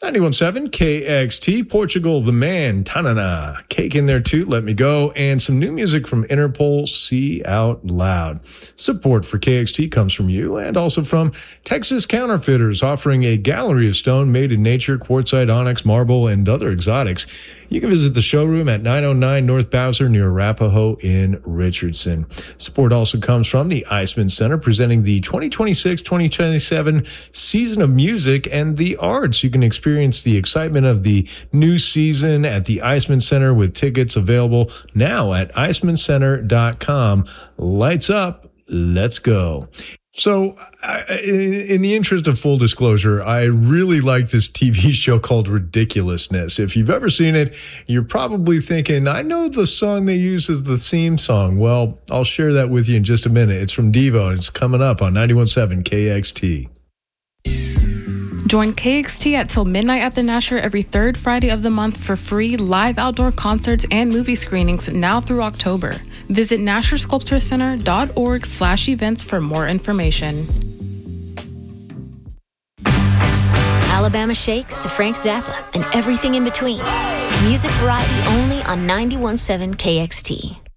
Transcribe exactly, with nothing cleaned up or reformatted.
ninety-one point seven K X T, Portugal, The Man, Tanana, Cake in there too, Let Me Go, and some new music from Interpol, See Out Loud. Support for K X T comes from you and also from Texas Counterfeiters, offering a gallery of stone made in nature, quartzite, onyx, marble, and other exotics. You can visit the showroom at nine oh nine North Bowser near Arapahoe in Richardson. Support also comes from the Eisman Center, presenting the twenty twenty-six twenty twenty-seven season of music and the arts. You can experience the excitement of the new season at the Eisman Center with tickets available now at eisman center dot com. Lights up. Let's go. So, I, in, in the interest of full disclosure, I really like this T V show called Ridiculousness. If you've ever seen it, you're probably thinking, I know the song they use as the theme song. Well, I'll share that with you in just a minute. It's from Devo, and it's coming up on ninety-one point seven K X T. Join K X T at Till Midnight at the Nasher every third Friday of the month for free live outdoor concerts and movie screenings now through October. Visit nasher sculpture center dot org slash events for more information. Alabama Shakes to Frank Zappa and everything in between. Music variety only on ninety-one point seven K X T.